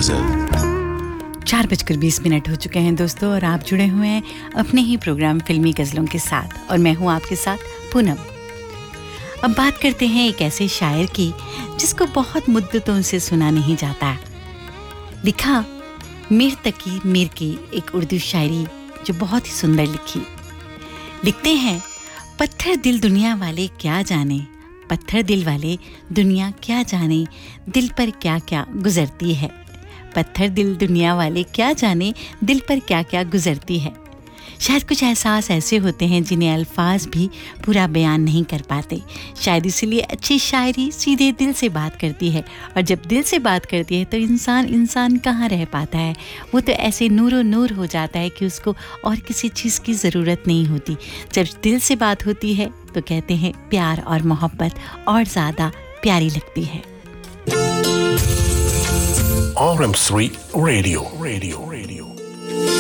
गजल। 4:20 हो चुके हैं दोस्तों, और आप जुड़े हुए हैं अपने ही प्रोग्राम फिल्मी गज़लों के साथ, और मैं हूं आपके साथ पूनम। अब बात करते हैं एक ऐसे शायर की जिसको बहुत मुद्दतों से सुना नहीं जाता। लिखा मीर तकी मीर की एक उर्दू शायरी जो बहुत ही सुंदर लिखी। लिखते हैं, पत्थर दिल दुनिया वाले क्या जाने, पत्थर दिल वाले दुनिया क्या जाने, दिल पर क्या क्या गुजरती है। पत्थर दिल दुनिया वाले क्या जाने, दिल पर क्या क्या गुजरती है। शायद कुछ एहसास ऐसे होते हैं जिन्हें अल्फाज भी पूरा बयान नहीं कर पाते। शायद इसीलिए अच्छी शायरी सीधे दिल से बात करती है, और जब दिल से बात करती है तो इंसान कहाँ रह पाता है। वो तो ऐसे नूरो नूर हो जाता है कि उसको और किसी चीज़ की ज़रूरत नहीं होती। जब दिल से बात होती है तो कहते हैं प्यार और मोहब्बत और ज़्यादा प्यारी लगती है। RM3 Radio.